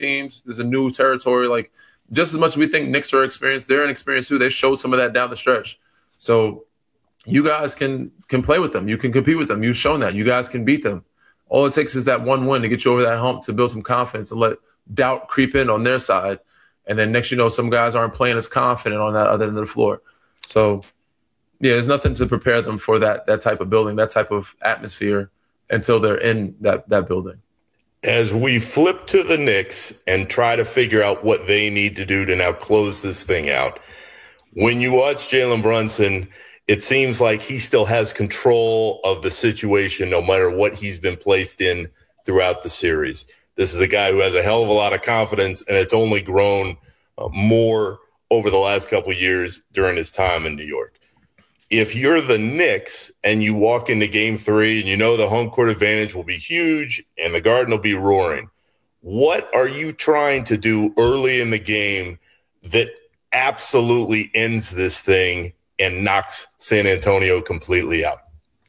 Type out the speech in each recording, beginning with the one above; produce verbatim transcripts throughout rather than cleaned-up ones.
teams. There's a new territory. Like, just as much as we think Knicks are experienced, they're inexperienced too. They showed some of that down the stretch. So you guys can can play with them. You can compete with them. You've shown that. You guys can beat them. All it takes is that one win to get you over that hump, to build some confidence and let doubt creep in on their side. And then next you know, some guys aren't playing as confident on that other end of the floor. So, yeah, there's nothing to prepare them for that that type of building, that type of atmosphere until they're in that that building. As we flip to the Knicks and try to figure out what they need to do to now close this thing out, when you watch Jalen Brunson, it seems like he still has control of the situation no matter what he's been placed in throughout the series. This is a guy who has a hell of a lot of confidence, and it's only grown uh, more over the last couple of years during his time in New York. If you're the Knicks and you walk into game three and you know the home court advantage will be huge and the Garden will be roaring, what are you trying to do early in the game that absolutely ends this thing and knocks San Antonio completely out?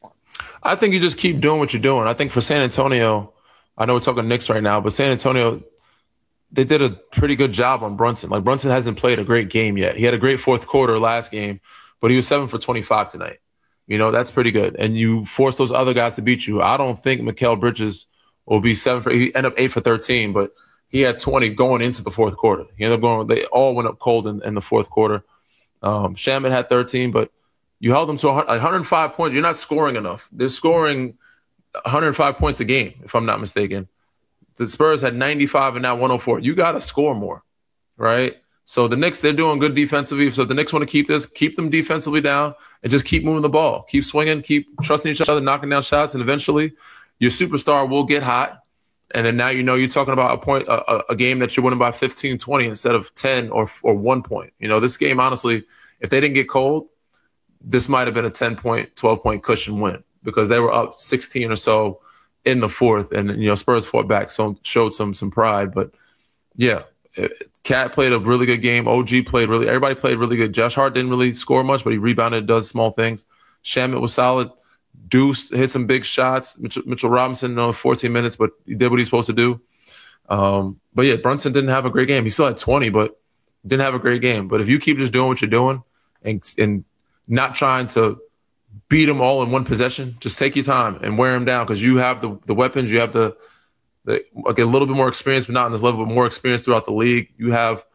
I think you just keep doing what you're doing. I think for San Antonio, I know we're talking Knicks right now, but San Antonio, they did a pretty good job on Brunson. Like, Brunson hasn't played a great game yet. He had a great fourth quarter last game, but he was seven for twenty-five tonight. You know, that's pretty good. And you force those other guys to beat you. I don't think Mikal Bridges will be seven for, he ended up eight for thirteen, but he had twenty going into the fourth quarter. He ended up going, they all went up cold in, in the fourth quarter. Um, Shamet had thirteen, but you held them to one hundred five points. You're not scoring enough. They're scoring one hundred five points a game, if I'm not mistaken. The Spurs had ninety-five and now one oh four. You got to score more, right? So the Knicks, they're doing good defensively. So the Knicks want to keep this, keep them defensively down, and just keep moving the ball. Keep swinging, keep trusting each other, knocking down shots, and eventually your superstar will get hot. And then now you know you're talking about a point, a, a game that you're winning by fifteen, twenty instead of ten or or one point. You know, this game, honestly, if they didn't get cold, this might have been a ten-point, twelve-point cushion win because they were up sixteen or so in the fourth, and you know Spurs fought back, so showed some some pride. But yeah, Cat played a really good game. O G played really. Everybody played really good. Josh Hart didn't really score much, but he rebounded, does small things. Shamet was solid. Deuce hit some big shots. Mitchell, Mitchell Robinson, you know, fourteen minutes, but he did what he's supposed to do. Um, but yeah, Brunson didn't have a great game. He still had twenty, but didn't have a great game. But if you keep just doing what you're doing and and not trying to beat them all in one possession, just take your time and wear them down because you have the the weapons, you have the, the like a little bit more experience, but not on this level, but more experience throughout the league. You have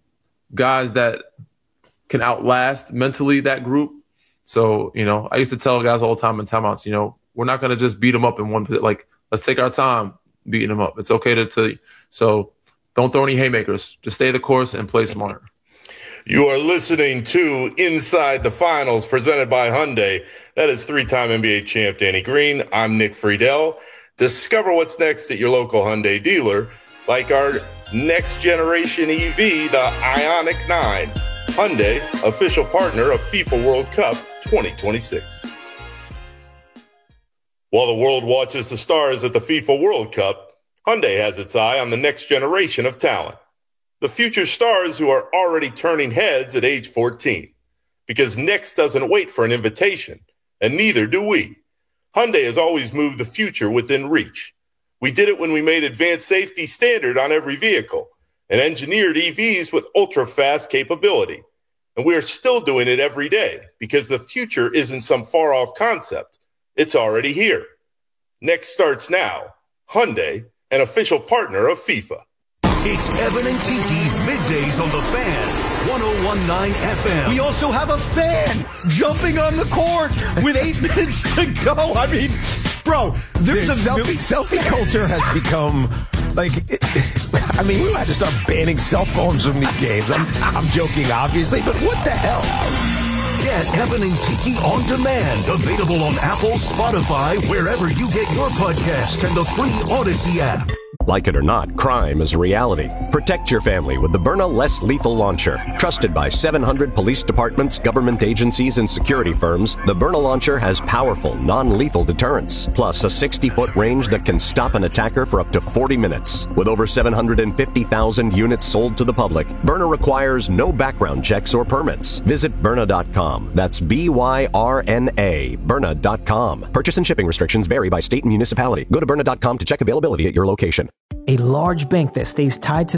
guys that can outlast mentally that group. So, you know, I used to tell guys all the time in timeouts, you know, we're not going to just beat them up in one position. Like, let's take our time beating them up. It's okay to, to so don't throw any haymakers. Just stay the course and play smart. You are listening to Inside the Finals, presented by Hyundai. That is three-time N B A champ Danny Green. I'm Nick Friedel. Discover what's next at your local Hyundai dealer, like our next generation E V, the Ioniq nine. Hyundai, official partner of FIFA World Cup twenty twenty-six. While the world watches the stars at the FIFA World Cup, Hyundai has its eye on the next generation of talent. The future stars who are already turning heads at age fourteen. Because Next doesn't wait for an invitation, and neither do we. Hyundai has always moved the future within reach. We did it when we made advanced safety standard on every vehicle and engineered E Vs with ultra-fast capability. And we are still doing it every day because the future isn't some far-off concept. It's already here. Next starts now. Hyundai, an official partner of FIFA. It's Evan and Tiki, middays on the Fan, one oh one point nine F M. We also have a fan jumping on the court with eight minutes to go. I mean, bro, there's Dude, a selfie, selfie culture has become like, it, it, I mean, we might have to start banning cell phones from these games. I'm, I'm joking, obviously, but what the hell? Get Evan and Tiki on demand. Available on Apple, Spotify, wherever you get your podcast, and the free Odyssey app. Like it or not, crime is a reality. Protect your family with the Byrna Less Lethal Launcher. Trusted by seven hundred police departments, government agencies, and security firms, the Byrna Launcher has powerful, non-lethal deterrence, plus a sixty-foot range that can stop an attacker for up to forty minutes. With over seven hundred fifty thousand units sold to the public, Byrna requires no background checks or permits. Visit Byrna dot com. That's B Y R N A, Byrna dot com. Purchase and shipping restrictions vary by state and municipality. Go to Byrna dot com to check availability at your location. A large bank that stays tied to